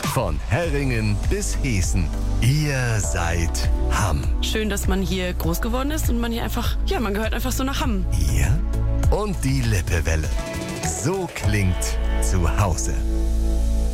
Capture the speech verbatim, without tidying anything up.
Von Herringen bis Heßen. Ihr seid Hamm. Schön, dass man hier groß geworden ist und man hier einfach, ja, man gehört einfach so nach Hamm. Ihr und die Lippewelle. So klingt zu Hause.